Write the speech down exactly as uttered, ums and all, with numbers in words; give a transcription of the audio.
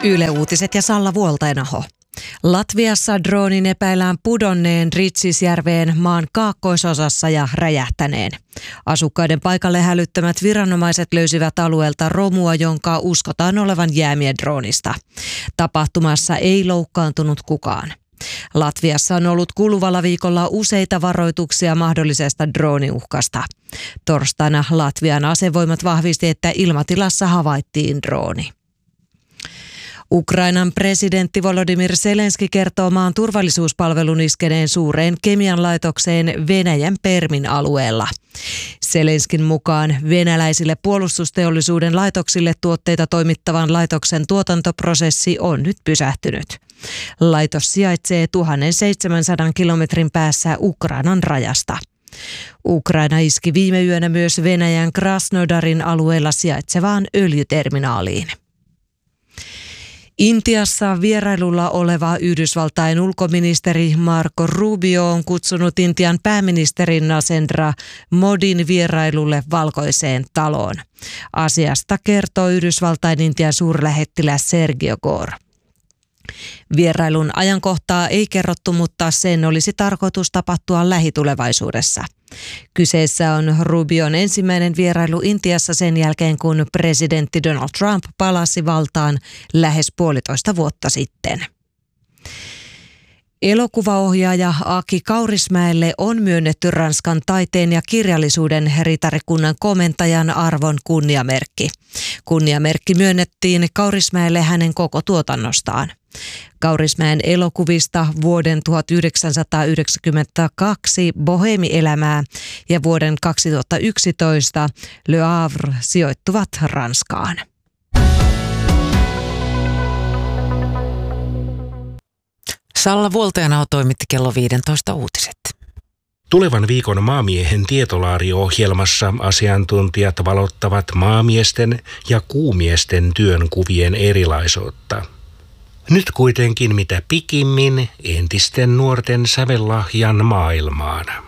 Yle Uutiset ja Salla Vuoltainaho. Latviassa droonin epäillään pudonneen Ritsisjärveen maan kaakkoisosassa ja räjähtäneen. Asukkaiden paikalle hälyttämät viranomaiset löysivät alueelta romua, jonka uskotaan olevan jäämiä droonista. Tapahtumassa ei loukkaantunut kukaan. Latviassa on ollut kuluvalla viikolla useita varoituksia mahdollisesta drooniuhkasta. Torstaina Latvian asevoimat vahvisti, että ilmatilassa havaittiin drooni. Ukrainan presidentti Volodymyr Zelenski kertoo maan turvallisuuspalvelun iskeneen suureen kemianlaitokseen Venäjän Permin alueella. Zelenskin mukaan venäläisille puolustusteollisuuden laitoksille tuotteita toimittavan laitoksen tuotantoprosessi on nyt pysähtynyt. Laitos sijaitsee tuhatseitsemänsataa kilometrin päässä Ukrainan rajasta. Ukraina iski viime yönä myös Venäjän Krasnodarin alueella sijaitsevaan öljyterminaaliin. Intiassa vierailulla oleva Yhdysvaltain ulkoministeri Marco Rubio on kutsunut Intian pääministerin Narendra Modin vierailulle Valkoiseen taloon. Asiasta kertoo Yhdysvaltain Intian suurlähettiläs Sergio Gore. Vierailun ajankohtaa ei kerrottu, mutta sen olisi tarkoitus tapahtua lähitulevaisuudessa. Kyseessä on Rubion ensimmäinen vierailu Intiassa sen jälkeen, kun presidentti Donald Trump palasi valtaan lähes puolitoista vuotta sitten. Elokuvaohjaaja Aki Kaurismäelle on myönnetty Ranskan taiteen ja kirjallisuuden ritarikunnan komentajan arvon kunniamerkki. Kunniamerkki myönnettiin Kaurismäelle hänen koko tuotannostaan. Kaurismäen elokuvista vuoden tuhatyhdeksänsataayhdeksänkymmentäkaksi Boheemi-elämää ja vuoden kaksituhattayksitoista Le Havre sijoittuvat Ranskaan. Salla Vuoltainaho toimitti kello viisitoista uutiset. Tulevan viikon maamiehen tietolaari-ohjelmassa asiantuntijat valottavat maamiesten ja kuumiesten työnkuvien erilaisuutta. Nyt kuitenkin mitä pikimmin entisten nuorten sävellahjan maailmaan.